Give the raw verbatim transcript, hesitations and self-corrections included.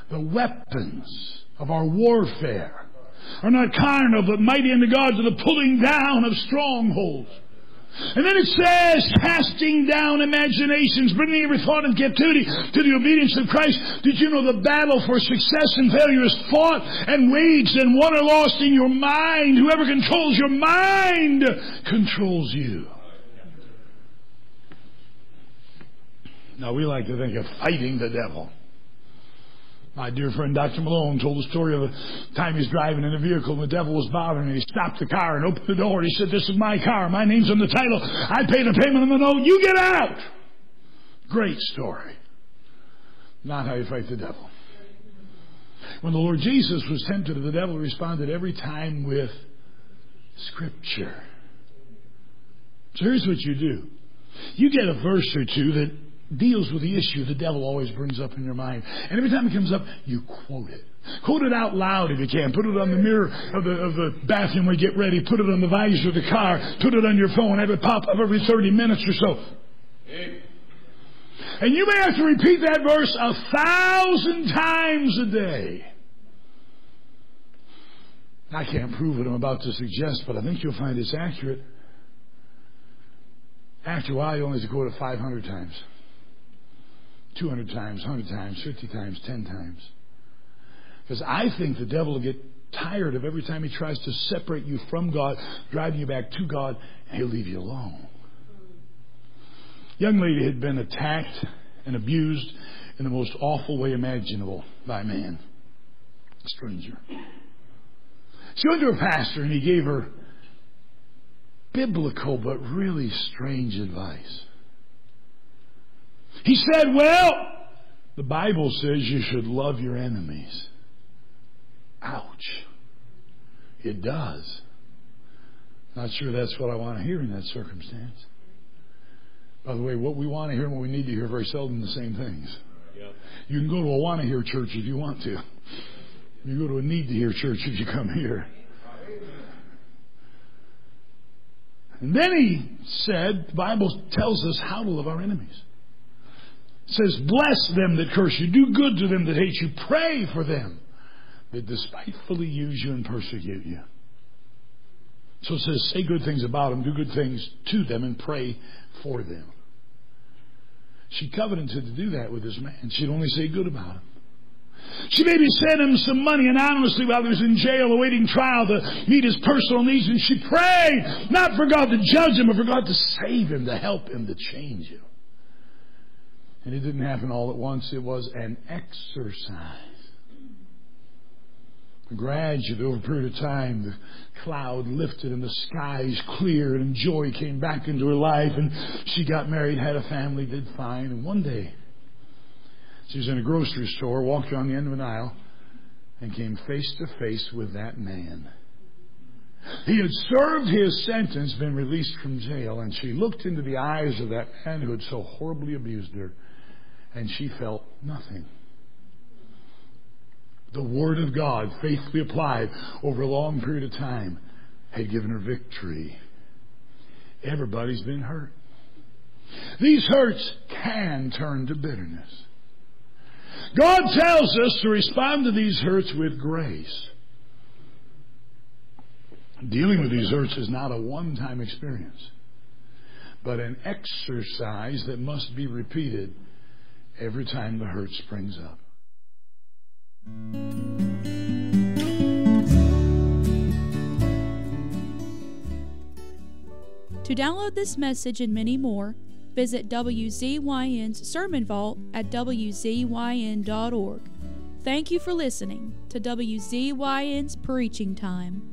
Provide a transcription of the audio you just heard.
The weapons of our warfare are not carnal, but mighty unto God to the pulling down of strongholds. And then it says, casting down imaginations, bringing every thought into captivity to the obedience of Christ. Did you know the battle for success and failure is fought and waged and won or lost in your mind? Whoever controls your mind controls you. Now, we like to think of fighting the devil. My dear friend Doctor Malone told the story of a time he's driving in a vehicle and the devil was bothering him. He stopped the car and opened the door and he said, "This is my car. My name's on the title. I paid a payment on the note. You get out." Great story. Not how you fight the devil. When the Lord Jesus was tempted, the devil responded every time with Scripture. So here's what you do. You get a verse or two that deals with the issue the devil always brings up in your mind. And every time it comes up, you quote it. Quote it out loud if you can. Put it on the mirror of the, of the bathroom when you get ready. Put it on the visor of the car. Put it on your phone. Have it pop up every thirty minutes or so. And you may have to repeat that verse a thousand times a day. I can't prove what I'm about to suggest, but I think you'll find it's accurate. After a while, you only have to quote it five hundred times. two hundred times, one hundred times, fifty times, ten times. Because I think the devil will get tired of every time he tries to separate you from God, driving you back to God, and he'll leave you alone. A young lady had been attacked and abused in the most awful way imaginable by a man, a stranger. She went to her pastor and he gave her biblical but really strange advice. He said, well, the Bible says you should love your enemies. Ouch. It does. Not sure that's what I want to hear in that circumstance. By the way, what we want to hear and what we need to hear are very seldom the same things. Yep. You can go to a want to hear church if you want to. You go to a need to hear church if you come here. And then he said, the Bible tells us how to love our enemies. It says, bless them that curse you. Do good to them that hate you. Pray for them that despitefully use you and persecute you. So it says, say good things about them, do good things to them, and pray for them. She covenanted to do that with this man. She'd only say good about him. She maybe sent him some money anonymously while he was in jail awaiting trial to meet his personal needs. And she prayed, not for God to judge him, but for God to save him, to help him, to change him. And it didn't happen all at once. It was an exercise. Gradually, over a period of time, the cloud lifted and the skies cleared and joy came back into her life. And she got married, had a family, did fine. And one day, she was in a grocery store, walked around the end of an aisle, and came face to face with that man. He had served his sentence, been released from jail, and she looked into the eyes of that man who had so horribly abused her, and she felt nothing. The Word of God, faithfully applied over a long period of time, had given her victory. Everybody's been hurt. These hurts can turn to bitterness. God tells us to respond to these hurts with grace. Dealing with these hurts is not a one-time experience, but an exercise that must be repeated every time the hurt springs up. To download this message and many more, visit W Z Y N's Sermon Vault at W Z Y N dot org. Thank you for listening to W Z Y N's Preaching Time.